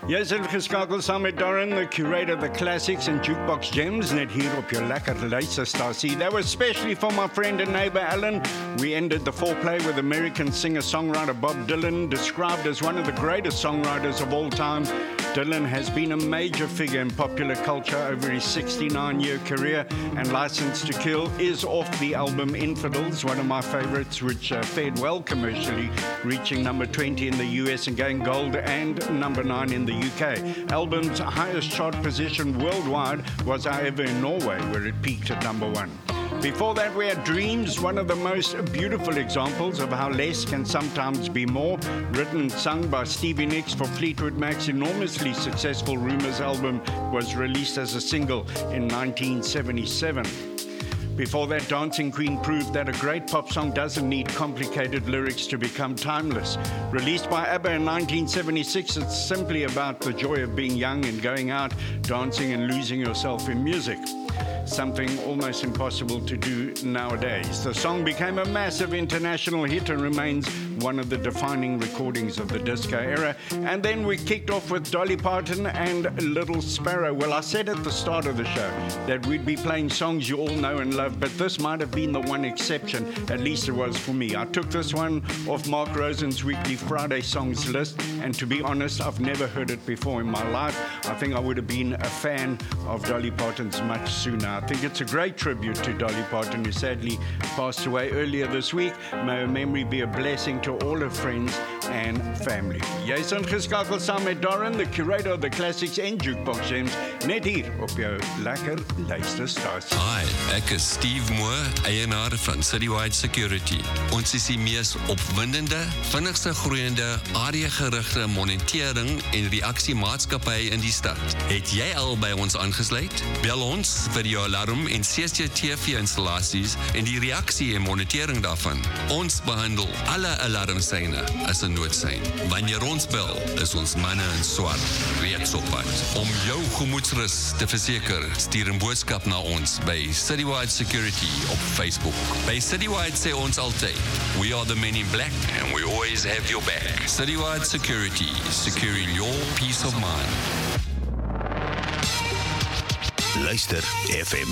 Jy is ingeskakel saam met Darren, the curator of the classics and jukebox gems, net hier op jou lekker luisterstasie. That was especially for my friend and neighbor Alan. We ended the foreplay with American singer-songwriter Bob Dylan, described as one of the greatest songwriters of all time. Dylan has been a major figure in popular culture over his 69-year career, and License to Kill is off the album Infidels, one of my favorites, which fared well commercially, reaching number 20 in the US and going gold, and number 9 in the UK. Album's highest chart position worldwide was however in Norway, where it peaked at number 1. Before that, we had Dreams, one of the most beautiful examples of how less can sometimes be more, written and sung by Stevie Nicks for Fleetwood Mac's enormously successful Rumours album, was released as a single in 1977. Before that, Dancing Queen proved that a great pop song doesn't need complicated lyrics to become timeless. Released by ABBA in 1976, it's simply about the joy of being young and going out, dancing and losing yourself in music. Something almost impossible to do nowadays. The song became a massive international hit and remains one of the defining recordings of the disco era. And then we kicked off with Dolly Parton and Little Sparrow. Well, I said at the start of the show that we'd be playing songs you all know and love, but this might have been the one exception, at least it was for me. I took this one off Mark Rosen's weekly Friday songs list, and to be honest, I've never heard it before in my life. I think I would have been a fan of Dolly Parton's much sooner. I think it's a great tribute to Dolly Parton, who sadly passed away earlier this week. May her memory be a blessing to all her friends and family. Jy is ingeskakel saam met Darren, the curator of the classics en jukebox gems, net hier op jou lekker luisterstasie. Hi, ek is Steve Moore, eienaar van Citywide Security. Ons is die mees opwindende, vinnigste groeiende, area-gerigte monitering en reaksiemaatskappy in die stad. Het jy al by ons aangesluit? Bel ons vir jou alarm en CCTV installasies en die reaksie en monitering daarvan. Ons behandel alle alarmsyne as 'n noodsein. Wanneer ons bel, is ons manne in swart reeds op pad. Om jou gemoedsrus te verseker, stuur 'n boodskap na ons by Citywide Security op Facebook. By Citywide sê ons altyd, we are the men in black and we always have your back. Citywide Security, securing your peace of mind. Luister FM